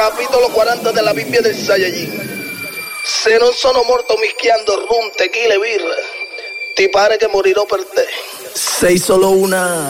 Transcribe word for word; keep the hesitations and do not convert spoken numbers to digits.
capitolo quaranta della Bibbia del Saiyajin. Se non sono morto mischiando rum, tequila e birra, ti pare che morirò per te. Sei solo una